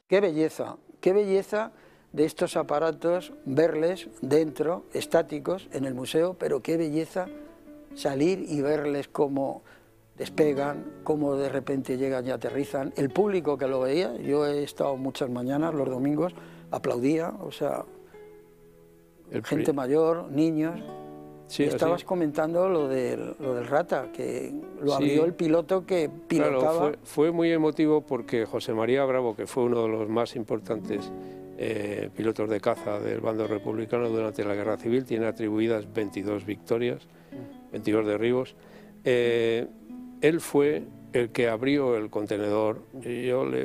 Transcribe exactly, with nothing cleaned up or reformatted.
Qué belleza, qué belleza de estos aparatos, verles dentro, estáticos, en el museo, pero qué belleza salir y verles cómo despegan, cómo de repente llegan y aterrizan. El público que lo veía, yo he estado muchas mañanas, los domingos, aplaudía, o sea, el gente mayor, niños. Sí, y estabas así. Comentando lo del, lo del Rata, que lo abrió sí. el piloto que pilotaba. Claro, fue, fue muy emotivo porque José María Bravo, que fue uno de los más importantes eh, pilotos de caza del bando republicano durante la Guerra Civil, tiene atribuidas veintidós victorias, veintidós derribos. Eh, él fue el que abrió el contenedor. Y yo le